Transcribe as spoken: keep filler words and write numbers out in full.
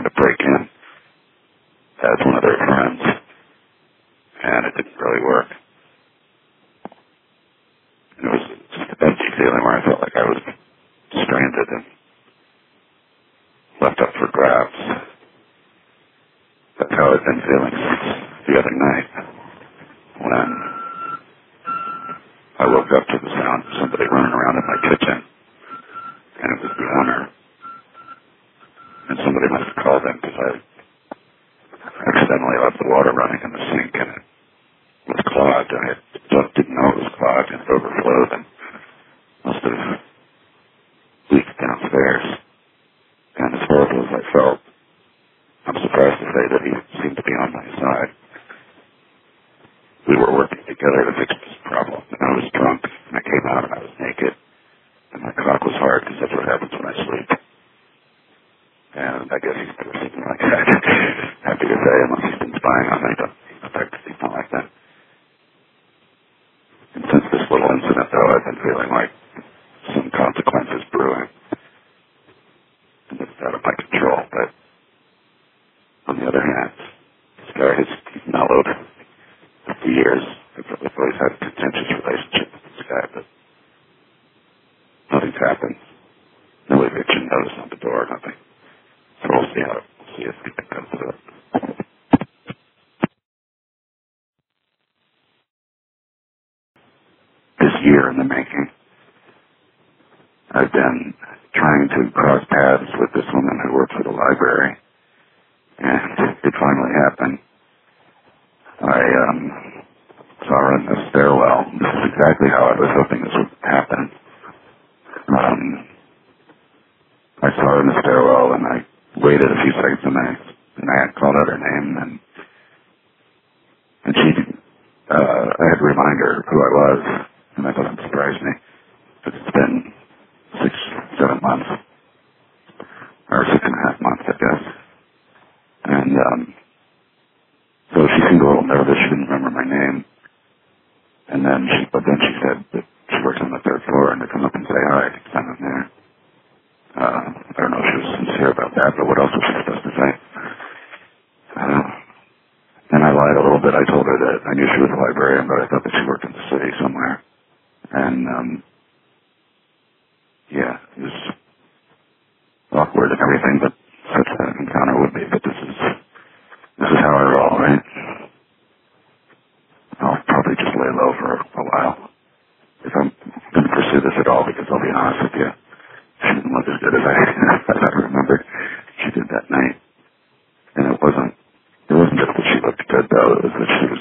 to break in as one of their friends, and it didn't really work. And it was just an empty feeling where I felt like I was stranded and left up for grabs. That's how I've been feeling since the other night, when I woke up to the sound of somebody running around in my kitchen, and it was the owner. And somebody must have called in because I accidentally left the water running in the sink, and it was clogged. I just didn't know it was clogged, and it overflowed and must have leaked downstairs. And as horrible as I felt, I'm surprised to say that he seemed to be on my side. We were working together to fix this problem, and I was drunk, and I came out and I was naked, and my cock was hard because that's what happens when I sleep. And I guess he's never something like that. Happy to say, unless he's been spying on me, but the fact that he's not like that. And since this little incident, though, I've been feeling like some consequences brewing. And it's out of my control, but on the other hand, this guy has mellowed for years. I've always had a contentious relationship with this guy, but nothing's happened. No eviction notice on the door, nothing. So we'll see how, we'll see if anything comes to it. This year in the making, I've been trying to cross paths with this woman who works at a library, and it finally happened. I um, saw her in the stairwell. This is exactly how I was hoping this would happen. Um, I saw her in the stairwell, and I waited a few seconds, and I, and I had called out her name, and and she, uh, I had to remind her who I was, and I thought it surprised me, because it's been six, seven months, or six and a half months, I guess. And um, so she seemed a little nervous. She didn't remember my name, and then she, but then she said that she works on the third floor, and to come up and say hi, because I'm in there. Uh, I don't know if she was sincere about that, but what else was she supposed to say? Uh, and I lied a little bit. I told her that I knew she was a librarian, but I thought that she worked in the city somewhere. And, um, yeah, it was awkward and everything, but such an encounter would be. But this is, this is how I roll, right? I'll probably just lay low for a while if I'm going to pursue this at all, because I'll be honest with you, she didn't look as good as I, as I remembered she did that night. And it wasn't, it wasn't just that she looked good, though. It was that she was